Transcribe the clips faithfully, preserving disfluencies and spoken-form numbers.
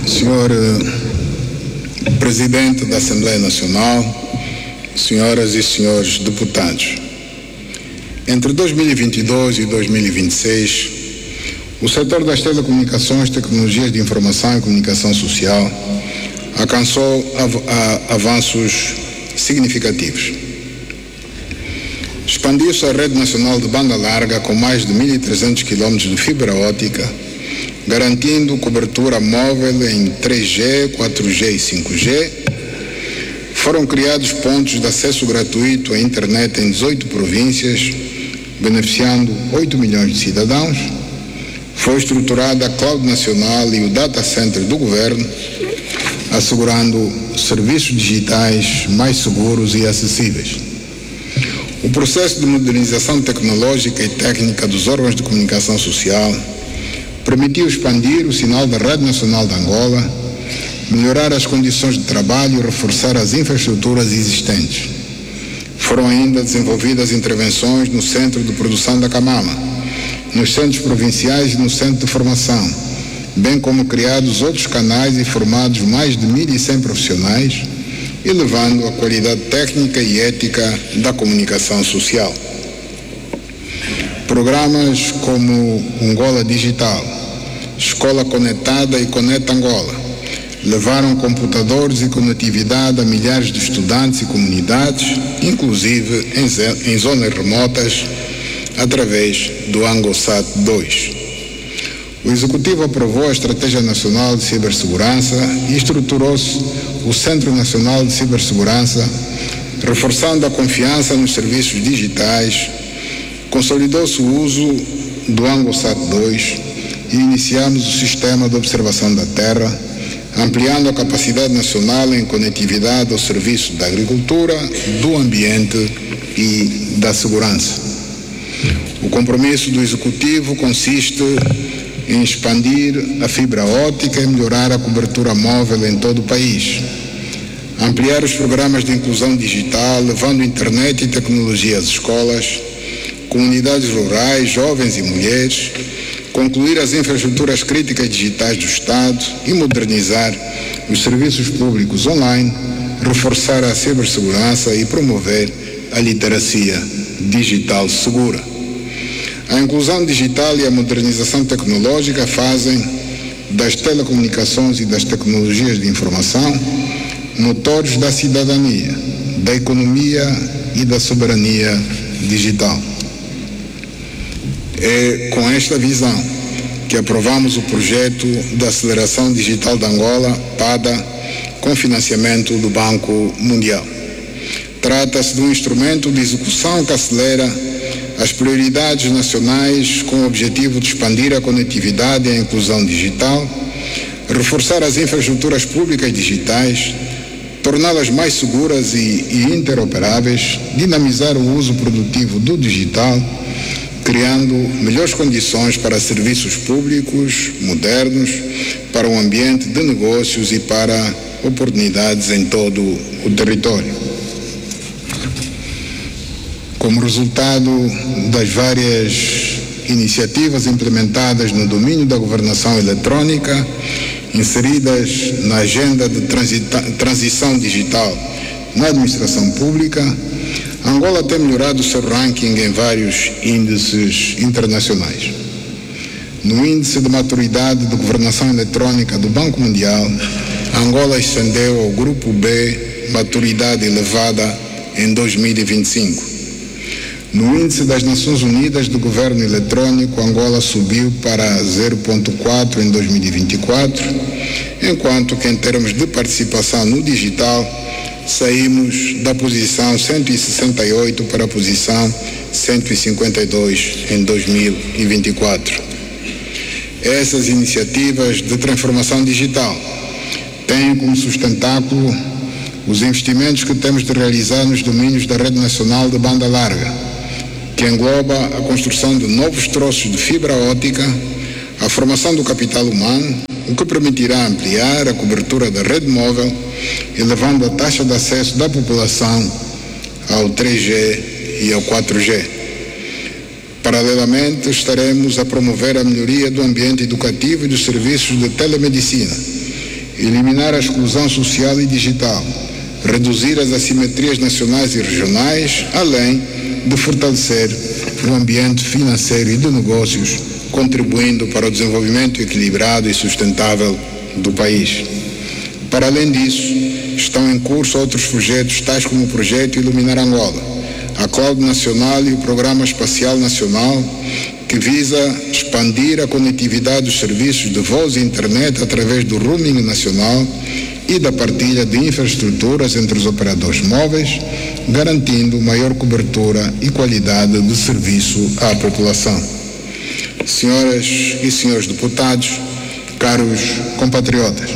Senhor Presidente da Assembleia Nacional, senhoras e senhores deputados, entre dois mil e vinte e dois e dois mil e vinte e seis, o setor das telecomunicações, tecnologias de informação e comunicação social alcançou av a, avanços significativos. Expandiu-se a rede nacional de banda larga com mais de mil e trezentos quilômetros de fibra óptica, garantindo cobertura móvel em três G, quatro G e cinco G. Foram criados pontos de acesso gratuito à internet em dezoito províncias, beneficiando oito milhões de cidadãos. Foi estruturada a Cloud Nacional e o Data Center do Governo, assegurando serviços digitais mais seguros e acessíveis. O processo de modernização tecnológica e técnica dos órgãos de comunicação social permitiu expandir o sinal da Rede Nacional de Angola, melhorar as condições de trabalho e reforçar as infraestruturas existentes. Foram ainda desenvolvidas intervenções no Centro de Produção da Camama, nos centros provinciais e no Centro de Formação, bem como criados outros canais e formados mais de mil e cem profissionais, elevando a qualidade técnica e ética da comunicação social. Programas como Angola Digital, Escola Conectada e Conecta Angola levaram computadores e conectividade a milhares de estudantes e comunidades, inclusive em, em zonas remotas, através do ANGOSAT dois. O Executivo aprovou a Estratégia Nacional de Cibersegurança e estruturou-se o Centro Nacional de Cibersegurança, reforçando a confiança nos serviços digitais. Consolidou-se o uso do ANGOSAT dois e iniciamos o Sistema de Observação da Terra, ampliando a capacidade nacional em conectividade ao serviço da agricultura, do ambiente e da segurança. O compromisso do Executivo consiste em expandir a fibra óptica e melhorar a cobertura móvel em todo o país, ampliar os programas de inclusão digital, levando internet e tecnologia às escolas, comunidades rurais, jovens e mulheres, concluir as infraestruturas críticas digitais do Estado e modernizar os serviços públicos online, reforçar a cibersegurança e promover a literacia digital segura. A inclusão digital e a modernização tecnológica fazem das telecomunicações e das tecnologias de informação motores da cidadania, da economia e da soberania digital. É com esta visão que aprovamos o projeto da Aceleração Digital de Angola, P A D A, com financiamento do Banco Mundial. Trata-se de um instrumento de execução que acelera as prioridades nacionais com o objetivo de expandir a conectividade e a inclusão digital, reforçar as infraestruturas públicas digitais, torná-las mais seguras e, e interoperáveis, dinamizar o uso produtivo do digital, criando melhores condições para serviços públicos modernos, para o ambiente de negócios e para oportunidades em todo o território. Como resultado das várias iniciativas implementadas no domínio da governação eletrónica, inseridas na agenda de transição digital na administração pública, Angola tem melhorado o seu ranking em vários índices internacionais. No índice de maturidade de governação eletrónica do Banco Mundial, Angola ascendeu ao grupo B, maturidade elevada, em dois mil e vinte e cinco. No índice das Nações Unidas do Governo Eletrônico, Angola subiu para zero vírgula quatro em dois mil e vinte e quatro, enquanto que em termos de participação no digital, saímos da posição cento e sessenta e oito para a posição cento e cinquenta e dois em dois mil e vinte e quatro. Essas iniciativas de transformação digital têm como sustentáculo os investimentos que temos de realizar nos domínios da Rede Nacional de Banda Larga, que engloba a construção de novos troços de fibra óptica, a formação do capital humano, o que permitirá ampliar a cobertura da rede móvel, elevando a taxa de acesso da população ao três G e ao quatro G. Paralelamente, estaremos a promover a melhoria do ambiente educativo e dos serviços de telemedicina, eliminar a exclusão social e digital, reduzir as assimetrias nacionais e regionais, além de fortalecer o ambiente financeiro e de negócios, contribuindo para o desenvolvimento equilibrado e sustentável do país. Para além disso, estão em curso outros projetos, tais como o projeto Iluminar Angola, a Cloud Nacional e o Programa Espacial Nacional, que visa expandir a conectividade dos serviços de voz e internet através do roaming nacional e da partilha de infraestruturas entre os operadores móveis, garantindo maior cobertura e qualidade de serviço à população. Senhoras e senhores deputados, caros compatriotas,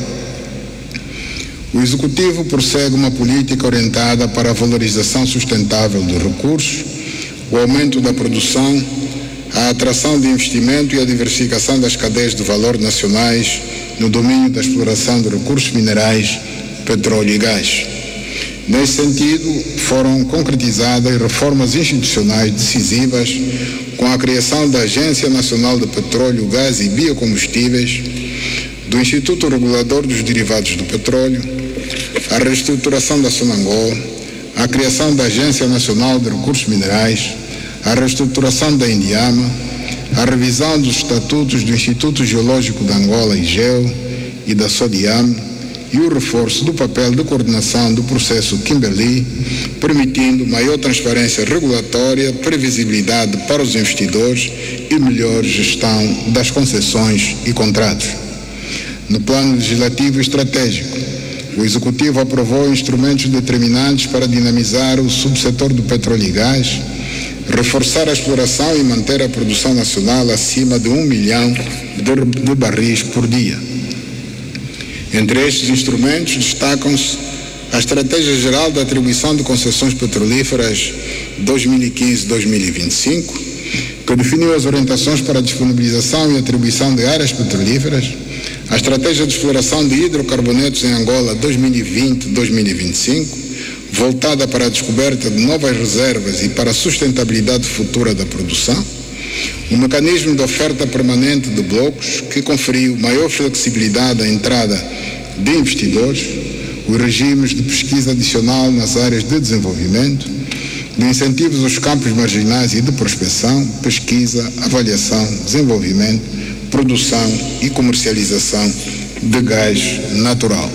o Executivo prossegue uma política orientada para a valorização sustentável dos recursos, o aumento da produção, a atração de investimento e a diversificação das cadeias de valor nacionais no domínio da exploração de recursos minerais, petróleo e gás. Nesse sentido, foram concretizadas reformas institucionais decisivas com a criação da Agência Nacional de Petróleo, Gás e Biocombustíveis, do Instituto Regulador dos Derivados do Petróleo, a reestruturação da Sonangol, a criação da Agência Nacional de Recursos Minerais, a reestruturação da Indiama, a revisão dos estatutos do Instituto Geológico de Angola, IGEO, e da SODIAM, e o reforço do papel de coordenação do processo Kimberley, permitindo maior transparência regulatória, previsibilidade para os investidores e melhor gestão das concessões e contratos. No plano legislativo e estratégico, o Executivo aprovou instrumentos determinantes para dinamizar o subsetor do petróleo e gás, reforçar a exploração e manter a produção nacional acima de um milhão de, de barris por dia. Entre estes instrumentos destacam-se a Estratégia Geral da Atribuição de Concessões Petrolíferas dois mil e quinze a dois mil e vinte e cinco, que definiu as orientações para a disponibilização e atribuição de áreas petrolíferas, a Estratégia de Exploração de Hidrocarbonetos em Angola dois mil e vinte a dois mil e vinte e cinco, voltada para a descoberta de novas reservas e para a sustentabilidade futura da produção, o mecanismo de oferta permanente de blocos, que conferiu maior flexibilidade à entrada de investidores, os regimes de pesquisa adicional nas áreas de desenvolvimento, de incentivos aos campos marginais e de prospecção, pesquisa, avaliação, desenvolvimento, produção e comercialização de gás natural.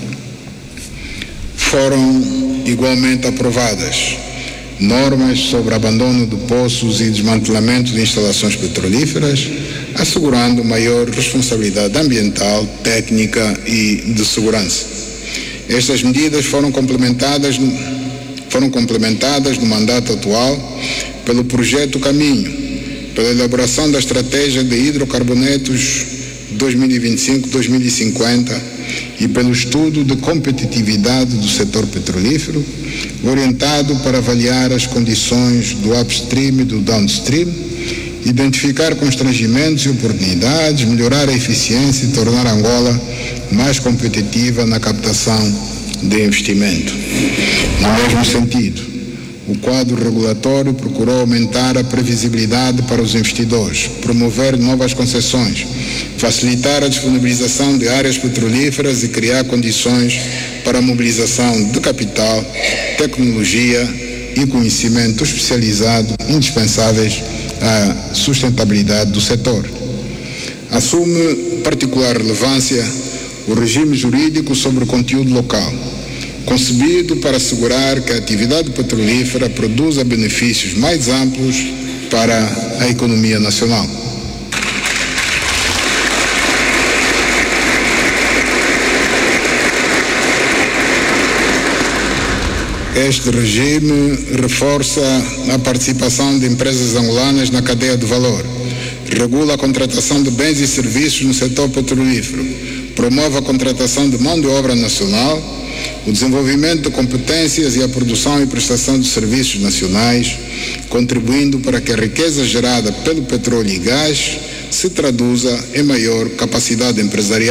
Foram igualmente aprovadas normas sobre abandono de poços e desmantelamento de instalações petrolíferas, assegurando maior responsabilidade ambiental, técnica e de segurança. Estas medidas foram complementadas, foram complementadas no mandato atual pelo projeto Caminho, pela elaboração da Estratégia de Hidrocarbonetos dois mil e vinte e cinco a dois mil e cinquenta e pelo estudo de competitividade do setor petrolífero, orientado para avaliar as condições do upstream e do downstream, identificar constrangimentos e oportunidades, melhorar a eficiência e tornar Angola mais competitiva na captação de investimento. No mesmo sentido, o quadro regulatório procurou aumentar a previsibilidade para os investidores, promover novas concessões, facilitar a disponibilização de áreas petrolíferas e criar condições para a mobilização de capital, tecnologia e conhecimento especializado indispensáveis à sustentabilidade do setor. Assume particular relevância o regime jurídico sobre o conteúdo local, concebido para assegurar que a atividade petrolífera produza benefícios mais amplos para a economia nacional. Este regime reforça a participação de empresas angolanas na cadeia de valor, regula a contratação de bens e serviços no setor petrolífero, promove a contratação de mão de obra nacional, o desenvolvimento de competências e a produção e prestação de serviços nacionais, contribuindo para que a riqueza gerada pelo petróleo e gás se traduza em maior capacidade empresarial